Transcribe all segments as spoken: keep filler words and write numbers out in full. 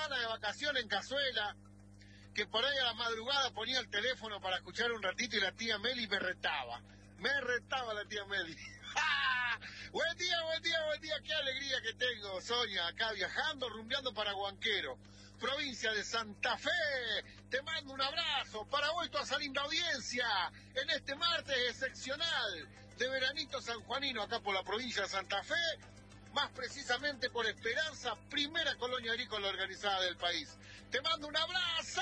semana de vacaciones en Cazuela, que por ahí a la madrugada ponía el teléfono para escuchar un ratito y la tía Meli me retaba. Me retaba la tía Meli. ¡Ah! Buen día, buen día, buen día. Qué alegría que tengo, Sonia, acá viajando, rumbeando para Huanquero, provincia de Santa Fe. Te mando un abrazo para hoy, tu esa linda audiencia, en este martes excepcional de veranito sanjuanino, acá por la provincia de Santa Fe, más precisamente por Esperanza, primera colonia agrícola organizada del país. Te mando un abrazo.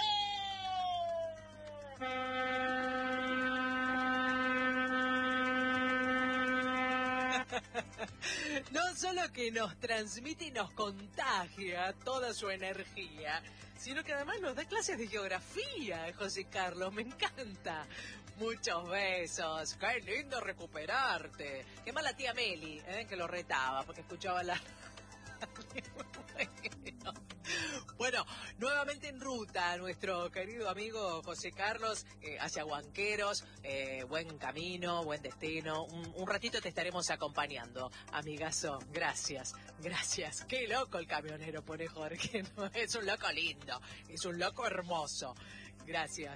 No solo que nos transmite y nos contagia toda su energía, sino que además nos da clases de geografía, José Carlos, me encanta. Muchos besos, qué lindo recuperarte. Qué mala tía Meli, ¿eh? Que lo retaba porque escuchaba la... Bueno. Bueno, nuevamente en ruta nuestro querido amigo José Carlos eh, hacia Huanqueros, eh, buen camino, buen destino, un, un ratito te estaremos acompañando, amigazo, gracias, gracias, qué loco el camionero, pone Jorge, ¿no? Es un loco lindo, es un loco hermoso, gracias.